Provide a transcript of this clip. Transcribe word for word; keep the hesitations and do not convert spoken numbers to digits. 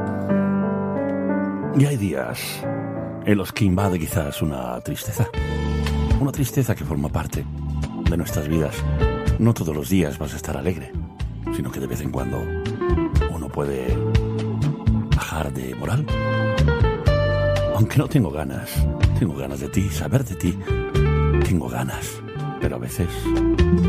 Y hay días en los que invade quizás una tristeza. Una tristeza que forma parte de nuestras vidas. No todos los días vas a estar alegre, sino que de vez en cuando uno puede bajar de moral. Aunque no tengo ganas, tengo ganas de ti, saber de ti. Tengo ganas, pero a veces